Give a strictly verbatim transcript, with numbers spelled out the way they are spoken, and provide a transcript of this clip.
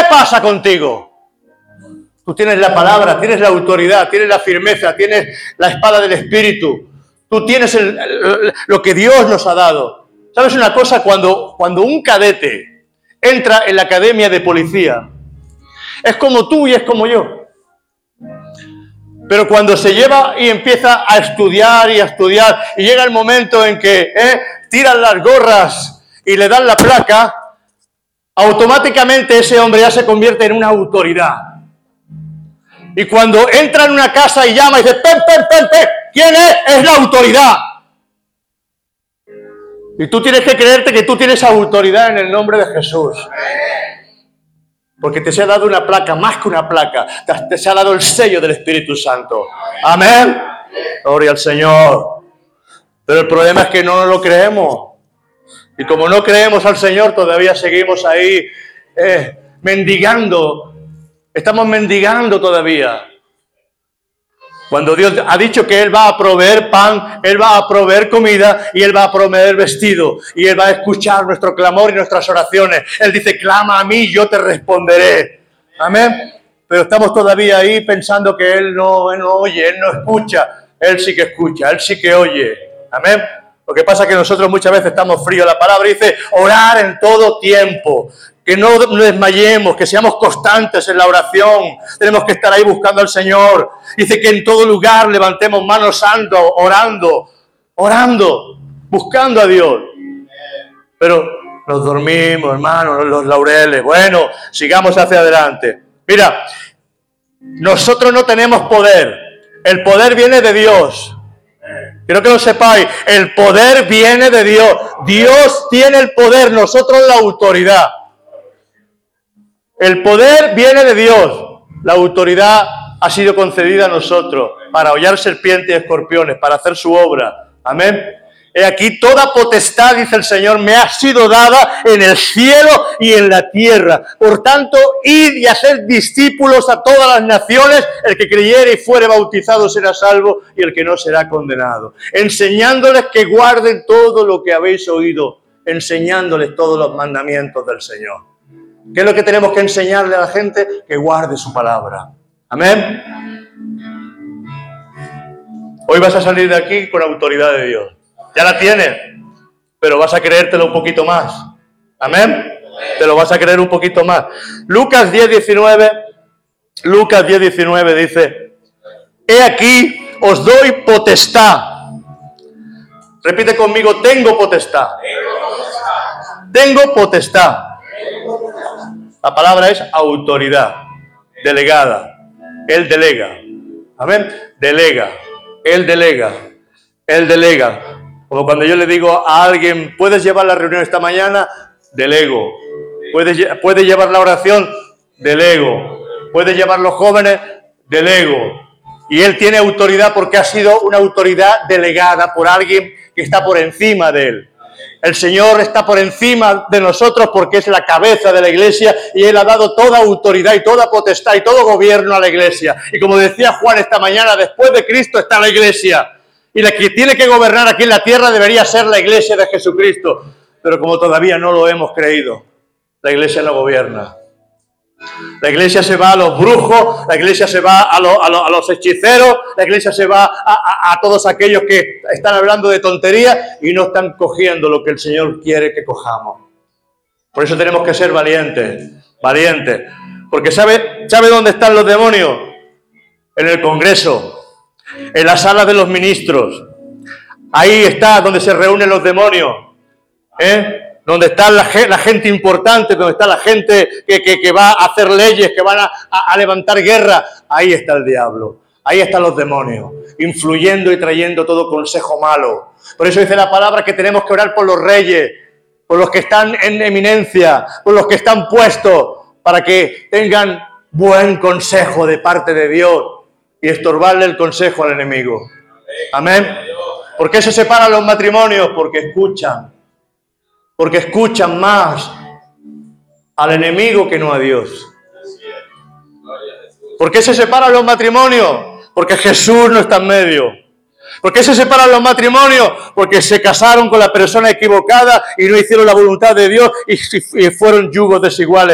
pasa contigo? Tú tienes la palabra, tienes la autoridad, tienes la firmeza, tienes la espada del Espíritu. Tú tienes el, el, lo que Dios nos ha dado. ¿Sabes una cosa? Cuando, cuando un cadete entra en la academia de policía, es como tú y es como yo. Pero cuando se lleva y empieza a estudiar y a estudiar, y llega el momento en que eh, tiran las gorras y le dan la placa, automáticamente ese hombre ya se convierte en una autoridad. Y cuando entra en una casa y llama y dice, pen, pen, pen, pen, ¿quién es? Es la autoridad. Y tú tienes que creerte que tú tienes autoridad en el nombre de Jesús. Porque te se ha dado una placa, más que una placa, te se ha dado el sello del Espíritu Santo. Amén. Gloria al Señor. Pero el problema es que no lo creemos. Y como no creemos al Señor, todavía seguimos ahí eh, mendigando. Estamos mendigando todavía. Cuando Dios ha dicho que Él va a proveer pan, Él va a proveer comida y Él va a proveer vestido. Y Él va a escuchar nuestro clamor y nuestras oraciones. Él dice, clama a mí, yo te responderé. Amén. Pero estamos todavía ahí pensando que Él no, Él no oye, Él no escucha. Él sí que escucha, Él sí que oye. Amén. Lo que pasa es que nosotros muchas veces estamos fríos. La palabra dice, orar en todo tiempo. Que no desmayemos, que seamos constantes en la oración. Tenemos que estar ahí buscando al Señor. Dice que en todo lugar levantemos manos santo, orando, orando, buscando a Dios. Pero nos dormimos, hermanos, los laureles. Bueno, sigamos hacia adelante. Mira, nosotros no tenemos poder. El poder viene de Dios. Quiero que lo sepáis. El poder viene de Dios. Dios tiene el poder, nosotros la autoridad. El poder viene de Dios. La autoridad ha sido concedida a nosotros para hollar serpientes y escorpiones, para hacer su obra. Amén. He aquí toda potestad, dice el Señor, me ha sido dada en el cielo y en la tierra. Por tanto, id y haced discípulos a todas las naciones. El que creyere y fuere bautizado será salvo y el que no será condenado. Enseñándoles que guarden todo lo que habéis oído. Enseñándoles todos los mandamientos del Señor. ¿Qué es lo que tenemos que enseñarle a la gente? Que guarde su palabra. Amén. Hoy vas a salir de aquí con autoridad de Dios. Ya la tienes, pero vas a creértelo un poquito más. Amén. Te lo vas a creer un poquito más. Lucas diez, diecinueve. Lucas diez, diecinueve dice, he aquí os doy potestad. Repite conmigo, tengo potestad. Tengo potestad. La palabra es autoridad, delegada. Él delega. Amén. Delega. Él delega. Él delega. Como cuando yo le digo a alguien, ¿puedes llevar la reunión esta mañana? Delego. ¿Puedes, ¿puedes llevar la oración? Delego. ¿Puedes llevar los jóvenes? Delego. Y él tiene autoridad porque ha sido una autoridad delegada por alguien que está por encima de él. El Señor está por encima de nosotros porque es la cabeza de la iglesia y Él ha dado toda autoridad y toda potestad y todo gobierno a la iglesia. Y como decía Juan esta mañana, después de Cristo está la iglesia. Y la que tiene que gobernar aquí en la tierra debería ser la iglesia de Jesucristo. Pero como todavía no lo hemos creído, la iglesia no gobierna. La iglesia se va a los brujos, la iglesia se va a, lo, a, lo, a los hechiceros, la iglesia se va a, a, a todos aquellos que están hablando de tonterías y no están cogiendo lo que el Señor quiere que cojamos. Por eso tenemos que ser valientes, valientes. Porque ¿sabe, sabe dónde están los demonios? En el Congreso, en la sala de los ministros. Ahí está donde se reúnen los demonios, ¿eh? Donde está la, la gente importante, donde está la gente que, que, que va a hacer leyes, que van a, a, a levantar guerra. Ahí está el diablo, ahí están los demonios, influyendo y trayendo todo consejo malo. Por eso dice la palabra que tenemos que orar por los reyes, por los que están en eminencia, por los que están puestos, para que tengan buen consejo de parte de Dios y estorbarle el consejo al enemigo. Amén. ¿Por qué se separan los matrimonios? Porque escuchan. Porque escuchan más al enemigo que no a Dios. ¿Por qué se separan los matrimonios? Porque Jesús no está en medio. ¿Por qué se separan los matrimonios? Porque se casaron con la persona equivocada y no hicieron la voluntad de Dios y fueron yugos desiguales.